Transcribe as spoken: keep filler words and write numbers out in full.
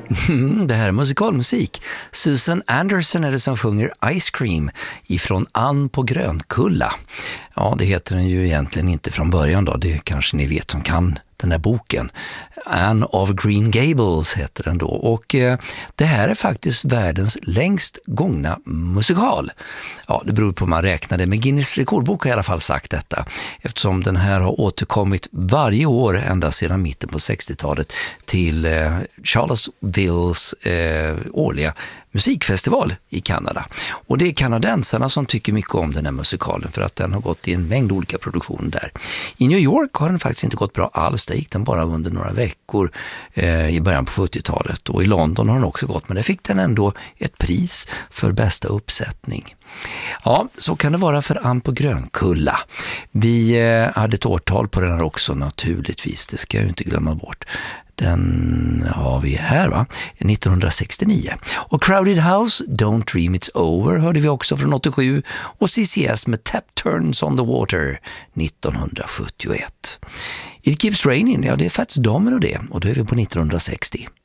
Mm, det här är musikalmusik. Susan Anderson är det som sjunger Ice Cream ifrån Ann på Grönkulla. Ja, det heter den ju egentligen inte från början då. Det kanske ni vet som kan den här boken. Anne of Green Gables heter den då. Och eh, det här är faktiskt världens längst gångna musikal. Ja, det beror på hur man räknade. Men Guinness rekordbok har i alla fall sagt detta. Eftersom den här har återkommit varje år ända sedan mitten på sextiotalet till eh, Charlottevilles eh, årliga musikfestival i Kanada. Och det är kanadensarna som tycker mycket om den här musikalen för att den har gått i en mängd olika produktioner där. I New York har den faktiskt inte gått bra alls. Där gick den bara under några veckor eh, i början på sjuttiotalet. Och i London har den också gått, men där fick den ändå ett pris för bästa uppsättning. Ja, så kan det vara för Ann på Grönkulla. Vi eh, hade ett årtal på den här också naturligtvis. Det ska jag ju inte glömma bort. Den har vi här va? nittonhundrasextionio. Och Crowded House, Don't Dream It's Over hörde vi också från åttiosju. Och C C S med Tap Turns on the Water nittonhundrasjuttioett. It Keeps Raining, ja det är Fats Domino det. Och då är vi på nittonhundrasextio.